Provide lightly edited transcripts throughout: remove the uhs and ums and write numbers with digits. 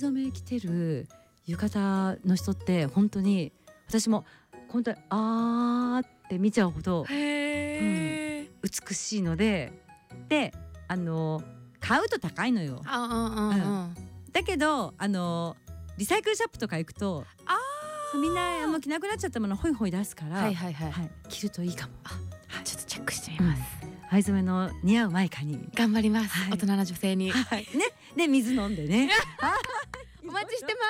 染め着てる浴衣の人って本当に私も本当にって見ちゃうほど、美しいので買うと高いのよ。だけどリサイクルショップとか行くとみんなもう着なくなっちゃったものホイホイ出すから、着るといいかも。 ちょっとチェックしてみます。 藍染めの似合うマイカに頑張ります。大人な女性に。 で水飲んでね。 お待ちしてます。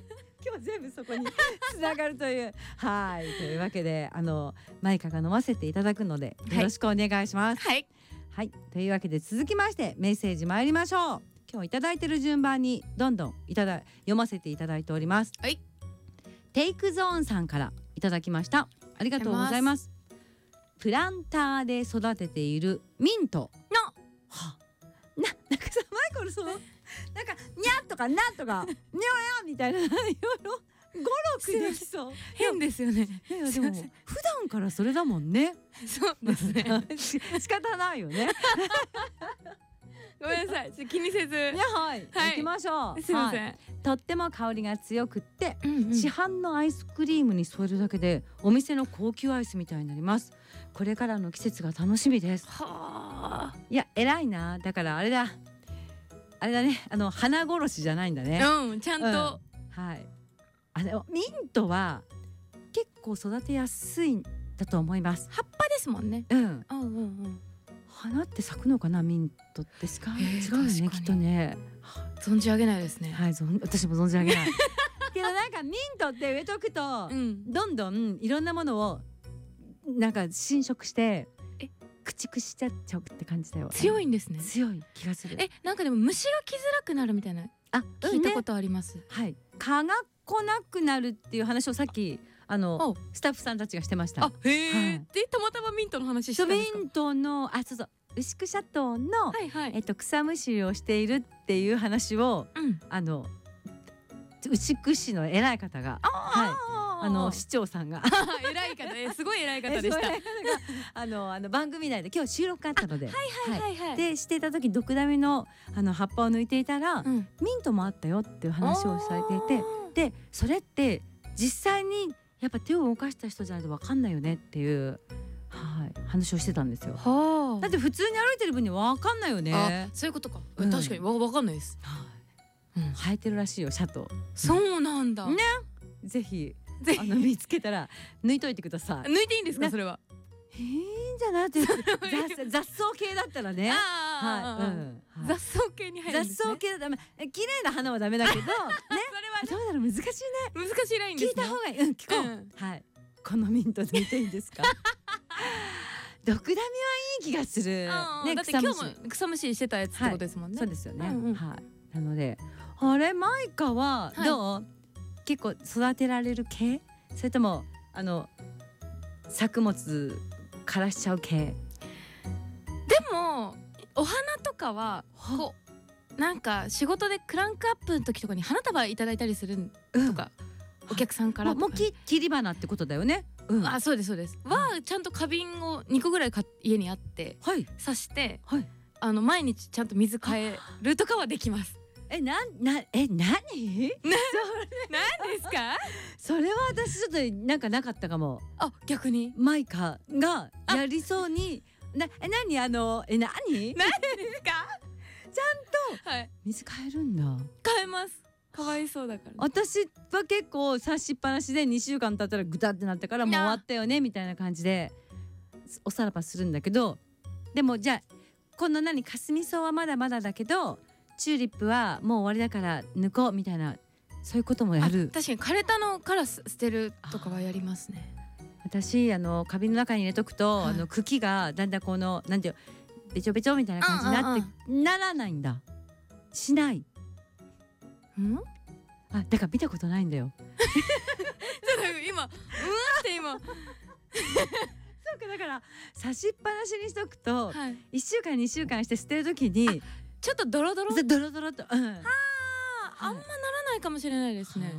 今日全部そこにつながるというというわけでマイカが飲ませていただくのでよろしくお願いします。というわけで続きましてメッセージ参りましょう。今日いただいている順番にどんどん読ませていただいております。テイクゾーンさんからいただきました。ありがとうございます。プランターで育てているミントのなんかさマイコルなんかにゃとかなとかにゃやみたいないろいろ語録できそう。 変ですよね。 でも普段からそれだもんね。 そうですね。 仕方ないよね。 ごめんなさい、気にせず。 行きましょう。 すいません。 とっても香りが強くって、市販のアイスクリームに添えるだけでお店の高級アイスみたいになります。これからの季節が楽しみです。いや偉いな。だからあれだね、花殺しじゃないんだね。 ちゃんと。 ミントは結構育てやすいんだと思います。 葉っぱですもんね。 花って咲くのかな、ミントですか。違うよね、きっとね。 存じ上げないですね。 私も存じ上げない。けどなんかミントって植えとくと、どんどんいろんなものをなんか侵食して駆逐しちゃうって感じだよ。 強いんですね。 強い気がする。 なんかでも虫が来づらくなるみたいな聞いたことあります。 蚊が来なくなるっていう話をさっきスタッフさんたちがしてました。 でたまたまミントの話してたんですか。 ミントの牛久シャトーの草むしりをしているっていう話を牛久市の偉い方が市長さんが偉い方すごい偉い方でした。 番組内で今日収録があったのででしていた時ドクダミの葉っぱを抜いていたらミントもあったよっていう話をされていて、でそれって実際にやっぱ手を動かした人じゃないと分かんないよねっていう話をしてたんですよ。だって普通に歩いてる分には分かんないよね。 そういうことか。確かに分かんないです。 生えてるらしいよ、シャトー。 そうなんだね。 ぜひ見つけたら抜いといてください。 抜いていいんですか、それは。 いいんじゃないって雑草系だったらね。 雑草系に入るんですね。 雑草系だと綺麗な花はダメだけどね。それはどうだろう、難しいね。 難しいラインですね。 聞いた方がいい。聞こう。このミント抜いていいですか。ドクダミはいい気がする。 だって今日も草むしりしてたやつってことですもんね。 そうですよね。なのでマイカはどう？結構育てられる系？それとも作物枯らしちゃう系？ でもお花とかはこうなんか仕事でクランクアップの時とかに花束いただいたりするとか、お客さんからもう切り花ってことだよね。 そうですそうです。はちゃんと花瓶を2個ぐらい家にあって刺して毎日ちゃんと水変えるとかはできます。 何ですか。 それは私ちょっとなんかなかったかも。 逆にマイカがやりそうに何ですか。ちゃんと水変えるんだ。 変えます。かわいそうだから。 私は結構刺しっぱなしで2週間経ったらグタってなったからもう終わったよねみたいな感じでおさらばするんだけど、でもじゃあこのカスミソウはまだまだだけどチューリップはもう終わりだから抜こうみたいな、そういうこともやる。 確かに枯れたのから捨てるとかはやりますね。 私花瓶の中に入れとくと、茎がだんだんなんていうべちょべちょみたいな感じになってならないんだ。しない。だから見たことないんだよ。 今そうか、だから刺しっぱなしにしとくと、1週間2週間して捨てる時にちょっとドロドロと、あんまならないかもしれないですね。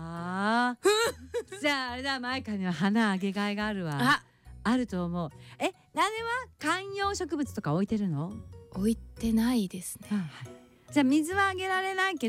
じゃああれだ、マイカには花あげがいがあるわ。あると思う。何は観葉植物とか置いてるの？ 置いてないですね。 じゃあ水はあげられないけど